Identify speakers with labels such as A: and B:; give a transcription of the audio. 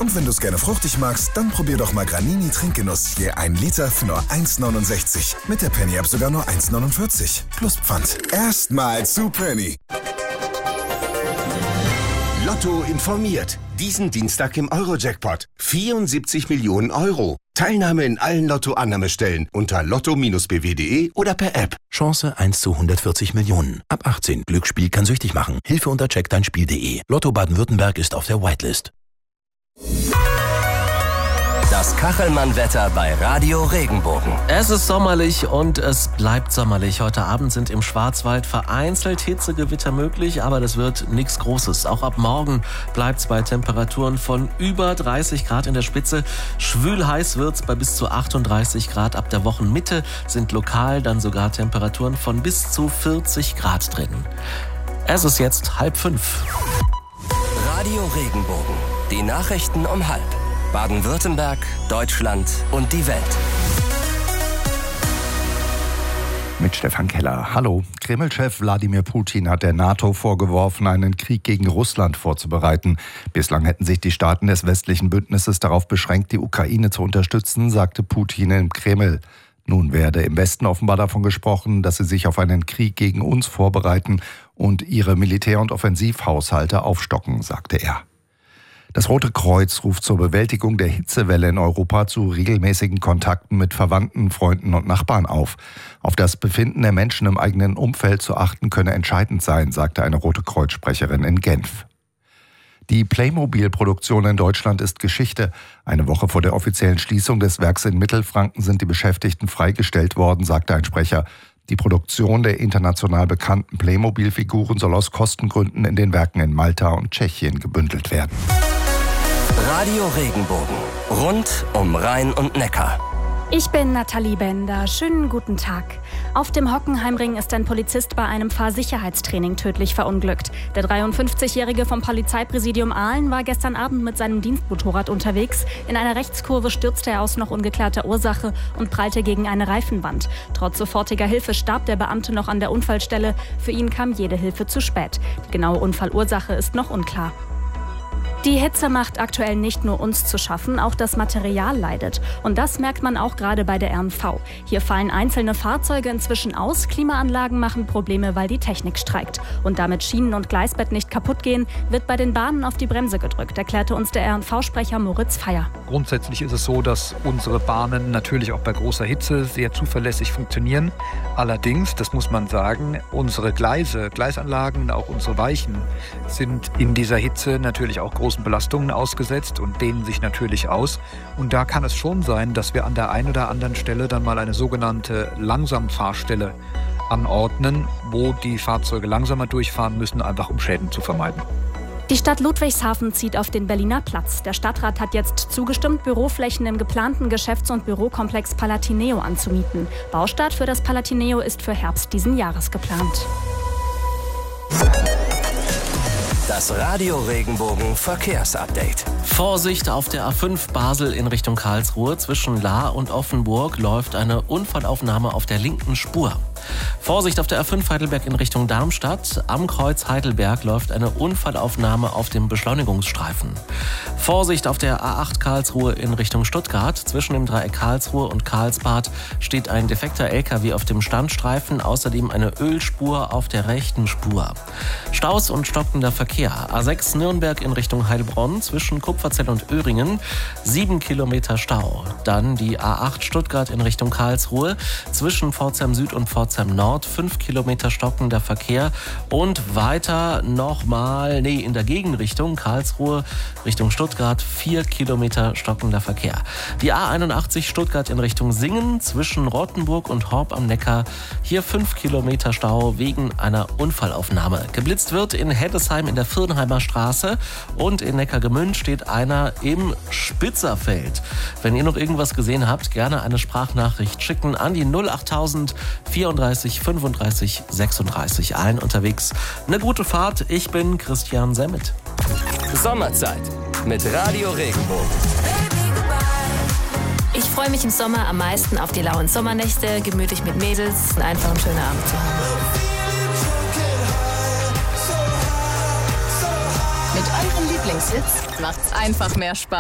A: Und wenn du es gerne fruchtig magst, dann probier doch mal Granini Trinkgenuss. Je 1 Liter für nur 1,69. Mit der Penny-App sogar nur 1,49. Plus Pfand. Erstmal zu Penny.
B: Lotto informiert. Diesen Dienstag im Euro-Jackpot. 74 Millionen Euro. Teilnahme in allen Lotto-Annahmestellen unter lotto-bw.de oder per App.
C: Chance 1 zu 140 Millionen. Ab 18. Glücksspiel kann süchtig machen. Hilfe unter checkdeinspiel.de. Lotto Baden-Württemberg ist auf der Whitelist.
D: Das Kachelmann-Wetter bei Radio Regenbogen.
E: Es ist sommerlich und es bleibt sommerlich. Heute Abend sind im Schwarzwald vereinzelt Hitzegewitter möglich, aber das wird nichts Großes. Auch ab morgen bleibt es bei Temperaturen von über 30 Grad in der Spitze. Schwül heiß wird es bei bis zu 38 Grad. Ab der Wochenmitte sind lokal dann sogar Temperaturen von bis zu 40 Grad drin. Es ist jetzt 4:30.
D: Radio Regenbogen. Die Nachrichten um 12:30. Baden-Württemberg, Deutschland und die Welt.
F: Mit Stefan Keller. Hallo. Kreml-Chef Wladimir Putin hat der NATO vorgeworfen, einen Krieg gegen Russland vorzubereiten. Bislang hätten sich die Staaten des westlichen Bündnisses darauf beschränkt, die Ukraine zu unterstützen, sagte Putin im Kreml. Nun werde im Westen offenbar davon gesprochen, dass sie sich auf einen Krieg gegen uns vorbereiten und ihre Militär- und Offensivhaushalte aufstocken, sagte er. Das Rote Kreuz ruft zur Bewältigung der Hitzewelle in Europa zu regelmäßigen Kontakten mit Verwandten, Freunden und Nachbarn auf. Auf das Befinden der Menschen im eigenen Umfeld zu achten könne entscheidend sein, sagte eine Rote Kreuz-Sprecherin in Genf. Die Playmobil-Produktion in Deutschland ist Geschichte. Eine Woche vor der offiziellen Schließung des Werks in Mittelfranken sind die Beschäftigten freigestellt worden, sagte ein Sprecher. Die Produktion der international bekannten Playmobil-Figuren soll aus Kostengründen in den Werken in Malta und Tschechien gebündelt werden.
D: Radio Regenbogen. Rund um Rhein und Neckar.
G: Ich bin Nathalie Bender. Schönen guten Tag. Auf dem Hockenheimring ist ein Polizist bei einem Fahrsicherheitstraining tödlich verunglückt. Der 53-Jährige vom Polizeipräsidium Aalen war gestern Abend mit seinem Dienstmotorrad unterwegs. In einer Rechtskurve stürzte er aus noch ungeklärter Ursache und prallte gegen eine Reifenwand. Trotz sofortiger Hilfe starb der Beamte noch an der Unfallstelle. Für ihn kam jede Hilfe zu spät. Die genaue Unfallursache ist noch unklar. Die Hitze macht aktuell nicht nur uns zu schaffen, auch das Material leidet. Und das merkt man auch gerade bei der RNV. Hier fallen einzelne Fahrzeuge inzwischen aus, Klimaanlagen machen Probleme, weil die Technik streikt. Und damit Schienen und Gleisbett nicht kaputt gehen, wird bei den Bahnen auf die Bremse gedrückt, erklärte uns der RNV-Sprecher Moritz Feier.
H: Grundsätzlich ist es so, dass unsere Bahnen natürlich auch bei großer Hitze sehr zuverlässig funktionieren. Allerdings, das muss man sagen, unsere Gleisanlagen, auch unsere Weichen sind in dieser Hitze natürlich auch großen Belastungen ausgesetzt und dehnen sich natürlich aus. Und da kann es schon sein, dass wir an der einen oder anderen Stelle dann mal eine sogenannte Langsamfahrstelle anordnen, wo die Fahrzeuge langsamer durchfahren müssen, einfach um Schäden zu vermeiden.
G: Die Stadt Ludwigshafen zieht auf den Berliner Platz. Der Stadtrat hat jetzt zugestimmt, Büroflächen im geplanten Geschäfts- und Bürokomplex Palatineo anzumieten. Baustart für das Palatineo ist für Herbst diesen Jahres geplant.
D: Das Radio Regenbogen Verkehrsupdate.
E: Vorsicht auf der A5 Basel in Richtung Karlsruhe. Zwischen Lahr und Offenburg läuft eine Unfallaufnahme auf der linken Spur. Vorsicht auf der A5 Heidelberg in Richtung Darmstadt. Am Kreuz Heidelberg läuft eine Unfallaufnahme auf dem Beschleunigungsstreifen. Vorsicht auf der A8 Karlsruhe in Richtung Stuttgart. Zwischen dem Dreieck Karlsruhe und Karlsbad steht ein defekter LKW auf dem Standstreifen. Außerdem eine Ölspur auf der rechten Spur. Staus und stockender Verkehr. A6 Nürnberg in Richtung Heilbronn. Zwischen Kupferzell und Öhringen 7 Kilometer Stau. Dann die A8 Stuttgart in Richtung Karlsruhe. Zwischen Pforzheim Süd und Pforzheim Nord 5 Kilometer stockender Verkehr und weiter nochmal, in der Gegenrichtung Karlsruhe Richtung Stuttgart 4 Kilometer stockender Verkehr. Die A81 Stuttgart in Richtung Singen zwischen Rottenburg und Horb am Neckar, hier 5 Kilometer Stau wegen einer Unfallaufnahme. Geblitzt wird in Heddesheim in der Firnheimer Straße und in Neckargemünd steht einer im Spitzerfeld. Wenn ihr noch irgendwas gesehen habt, gerne eine Sprachnachricht schicken an die 08000 34 35 36. Allen unterwegs eine gute Fahrt. Ich bin Christian Semmet.
D: Sommerzeit mit Radio Regenbogen.
I: Ich freue mich im Sommer am meisten auf die lauen Sommernächte, gemütlich mit Mädels und einfach einen schönen Abend zu haben.
J: Mit euren Lieblingshits macht's einfach mehr Spaß.